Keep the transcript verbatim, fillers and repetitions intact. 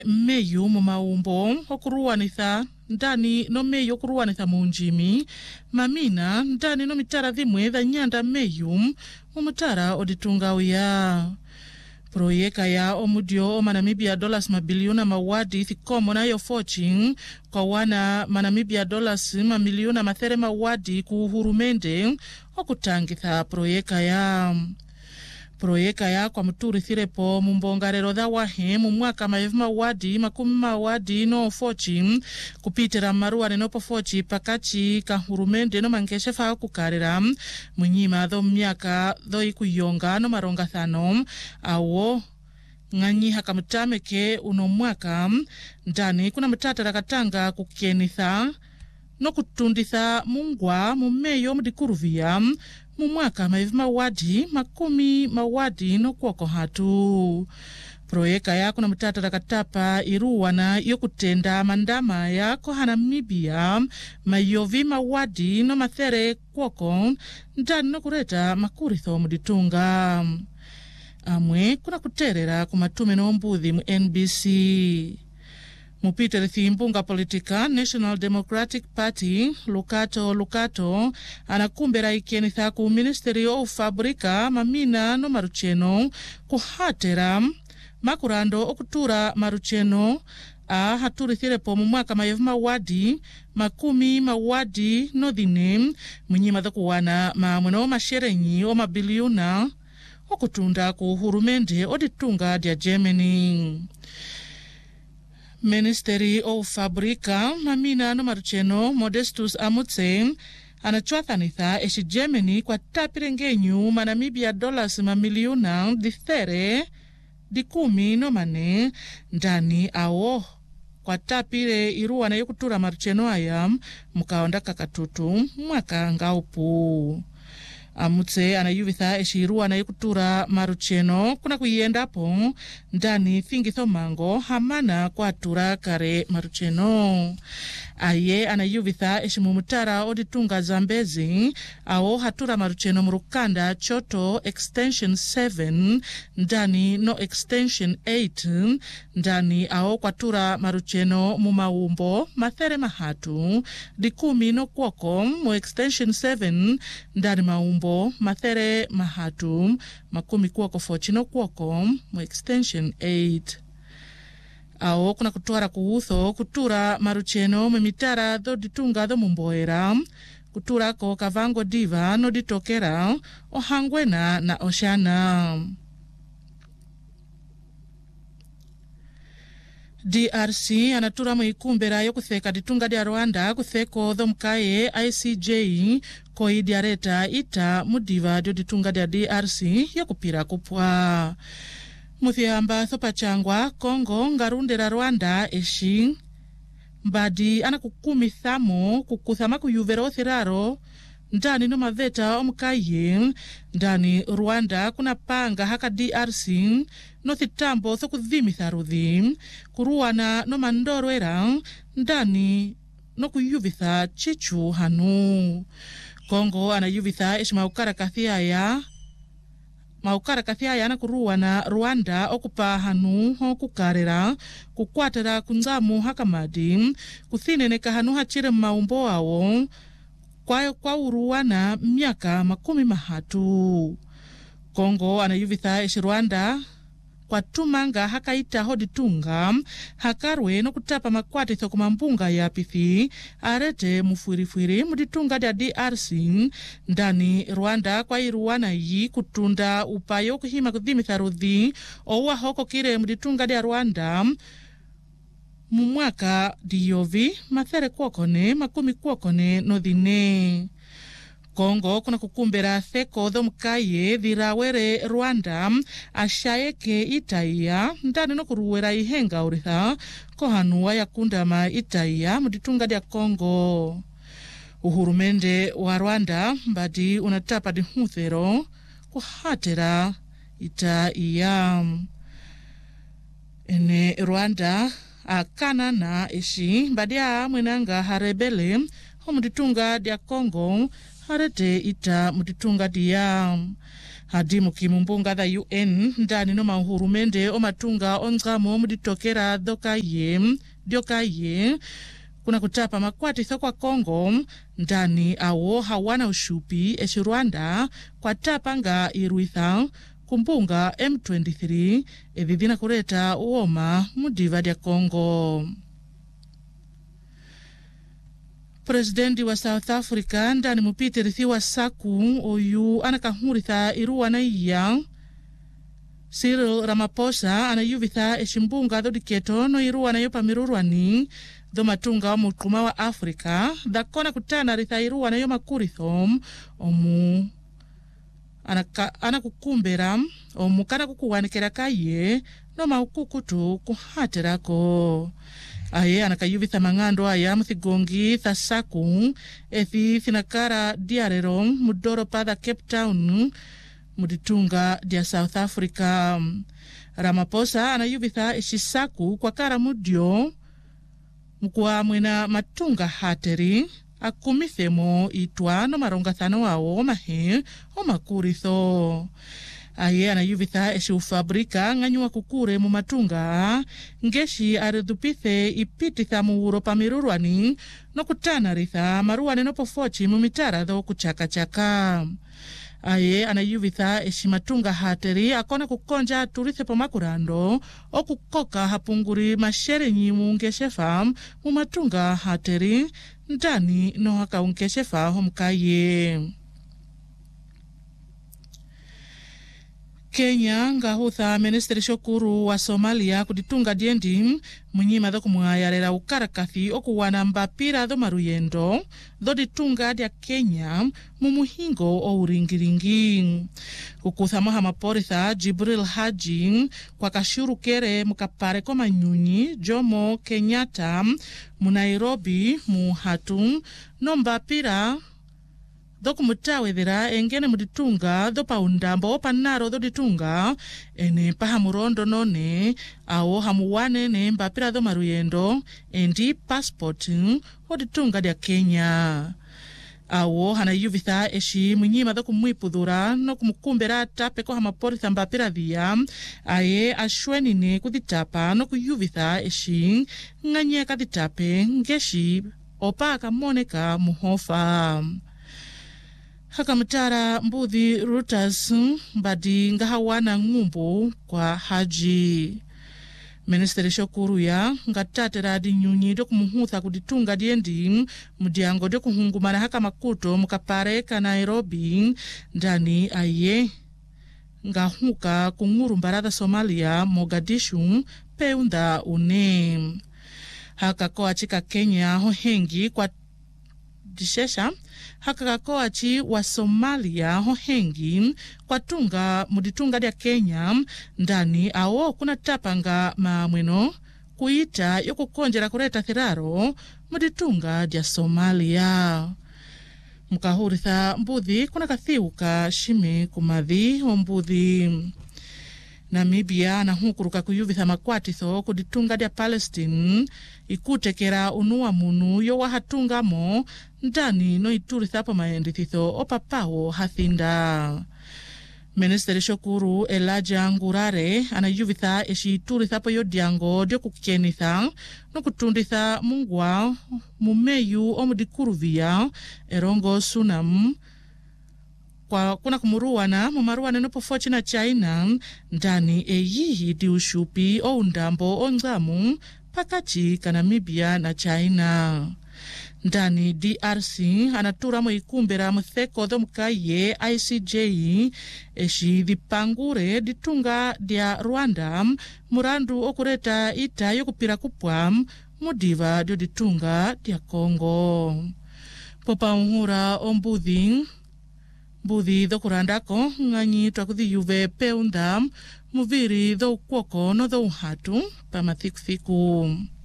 meyu mu maumbo okuruwanitha ndani no meyu okuruwanitha munjimi mamina ndani no mitara dhimwe dha nyanda meyu mu mutara oditunga uya proyeka ya omudio o manamibia dollars mabiliona mawadi thikomo na yo foching kwa wana manamibia dollars mamiliona mathere mawadi ku hurumende okutangitha proyeka ya proyeka ya kwa muturi thirepo mumbongarero dha wahe mu mwaka mayevu mawadi makumi mawadi no fochi kupitira maruwa nenopo fochi pakachi ka hurumende no mangeshefa kukarira munyima dho myaka dho ikuyonga no maronga thano awo nganyi hakamutameke uno mwaka ndani kuna mutata rakatanga kukenitha no kutunditha mungwa mumeyo mudikuruvia mu mwaka mayevu mawadi makumi mawadi no kwoko hatu proyeka ya kuna mutata rakatapa iruwana yokutenda mandama ya kohana Namibia mayovi mawadi no mathere kwoko ndani no kureta makuritho muditunga amwe kuna kuterera kumatume no mbuthi mu N B C Mupiter Thimbunga Politika National Democratic Party Lukato Lukato anakumbera ikenitha ku Ministry of Fabrika mamina no marucheno kuhatera makurando okutura marucheno a haturi thirepo mu mwaka mayevu mawadi makumi mawadi no dhine munyima dha kuwana mamweno masherenyi o mabiliona okutunda ku hurumende oditunga dia Germany. Ministry of Fabrika mamina no marucheno Modestus Amutse anachwathanitha eshi Germany kwa tapirengenyu manamibia dollars mamiliona dithere dikumi no mane ndani awo kwa tapire iruwa na yokutura marucheno aya mukaonda kakatutu mwaka ngaupu. Amutse anayuvitha eshiruwa na yukutura marucheno kuna kuyendapo ndani thingitho mango hamana kwa tura kare marucheno. Aye anayuvitha eshimumutara oditunga Zambezi ao hatura marucheno murukanda Choto extension seven ndani no extension eight ndani ao kwa tura marucheno mumaumbo mathere mahatu dikumi no kwoko mu extension seven ndani maumbo mathere mahatu makumi kwoko fochino kwoko mu extension eight. Ao kuna kutuara kuhutho kutura marucheno memitara dho ditunga dho mumboera kutura ko kavango diva no ditokera ohangwena na oshana. D R C anatura muikumbera yokutheka ditunga dia Rwanda kutheko dho mkaye I C J ko idiareta ita mudiva dio ditunga dia D R C yokupira kupwa. Muthiamba thopachangwa Kongo ngarundera Rwanda eshi mbadi anakukumithamo kukuthama kuyuvera othiraro ndani no maveta omukaye ndani Rwanda kuna panga haka D R C no thitambo thokudhimitha ruthi kuruwana no mandorwera ndani no kuyuvitha chichu hanu. Kongo anayuvitha eshi maukara kathia maukara kathia yana kuruwana Rwanda okupa hanu okukarera kukwatera kunzamu hakamadi kuthineneka hanu hachire maumbo awo kwa kwa uruwana miaka makumi mahatu. Kongo anayuvitha eshi Rwanda kwa tumanga hakaita hoditunga hakarwe no kutapa makwati thokumambunga ya pithi arete mufwirifwiri muditunga dia D R C ndani Rwanda kwa iruwana yi kutunda upayo kuhima kudhimitha ruthi owa hoko kire muditunga dia Rwanda mumwaka diyovi mathere kwokone makumi kwokone no dhine. Kongo kuna kukumbera theko dho mkaye dhirawere Rwanda ashayeke itaiya ndani no kuruwera ihenga uritha kohanuwa ya kundama itaiya muditunga dia Kongo. Uhurumende wa Rwanda mbadi unatapa dihuthero kuhatera itaiya. Ene Rwanda akana na eshi mbadia mwenanga harebele ho muditunga dia Kongo harete ita muditunga dia hadimu kimumbunga da U N ndani no mahurumende o matunga onzamo muditokera dokaye diokaye kuna kutapa makwati kwa Kongo ndani awo hawana ushupi eshi Rwanda kwa tapanga iruitha kumbunga M twenty-three edhidina kureta uoma mudiva dia Kongo. Presidenti wa South Africa ndani mupite rithiwa saku oyu anakahuritha iruwa na iya Cyril Ramaphosa anayuvitha eshimbunga dodiketo no iruwa na yopa mirurwani do matunga wa mukuma wa Afrika dakona kutana ritha iruwa na yoma kurithom omu anaka, anakukumbera omu kana kukuwanikera kaye no maukukutu kuhaterako. Aye anakayuvitha mangando aya muthigongi thasaku ethi thinakara diarero mudoro pada Cape Town muditunga dia South Africa. Ramaphosa anayuvitha eshisaku kwa kara mudio mkwa mwena matunga hateri akumithemo itwa no marongathano wao mahe o makuritho. Aye anayuvitha eshi ufabrika nganyua kukure mu matunga ngeshi aredupithe ipititha mu Europa mirurwani no kutana ritha maruwane no pofochi mu mitara do kuchaka chaka. Aye anayuvitha eshi matunga hateri akona kukonja turithe po makurando o kukoka hapunguri mashere nyimu ngeshefa mu matunga hateri ndani no haka unkeshefa homkaye. Kenya ngahutha ministeri shokuru wa Somalia kuditunga diendi munyima dho kumwayarera ukarakathi okuwana mbapira dho maruyendo dho ditunga dia Kenya mumuhingo o uringiringi. Kukutha moha maporitha Jibril Haji kwa kashuru kere mukapare kwa manyunyi Jomo Kenyatta mu Nairobi mu hatu no mbapira do kumutawethera engene muditunga do paundambo panaro do ditunga ene paha murondo none awo hamuwane ne mbapira do maruyendo endi passport o ditunga dia Kenya. Awo hanayuvitha eshi munyima do kumwipudhura no kumukumbera tape ko hamaporitha mbapira dhia aye ashwenine kuditapa no kuyuvitha eshi nganye kaditape ngeshi opa kamoneka muhofa. Hakamtara mbudhi Reuters mbadi ngahawana ngumbu kwa Haji. Ministeri shokuru ya ngatatera di nyunyi do kumuhutha kuditunga diendi mudiango do kuhungumana haka makuto mukapare ka Nairobi ndani aye ngahuka kunguru mbarada Somalia Mogadishu peunda une. Haka koa chika Kenya hohengi kwa dishesha hakakakoachi wa Somalia hohengi kwa tunga muditunga dia Kenya ndani awo kuna tapanga mamweno kuita yoko konjera kureta thiraro muditunga dia Somalia. Mkahuritha mbudhi kuna kathiuka shime kumadhi o mbudhi. Namibia na hukuruka kuyuvitha makwatitho kuditunga dia Palestine ikutekera unua munu yo wahatunga mo ndani no ituritha po maendithitho opapawo hathinda. Ministeri shokuru Elijah Ngurare anayuvitha eshi ituritha po yodiango dio kukenitha no kutunditha mungwa mumeyu omudikuruvia erongo sunam kwa kuna kumuruwana mumaruwana no pofochi na China ndani eyihi di ushupi o undambo o nzamu pakachi ka Namibia na China. Ndani D R C anatura mo ikumbera mutheko dho mkaye I C J eshi dipangure ditunga dia Rwanda murandu okureta ita yokupira kupwa mudiva dio ditunga dia Kongo. Popa unhura ombudhi Budhi dho kurandako nganyi twakuthi yuve peunda muviri dho kwoko no dho uhatu pa mathiku thiku.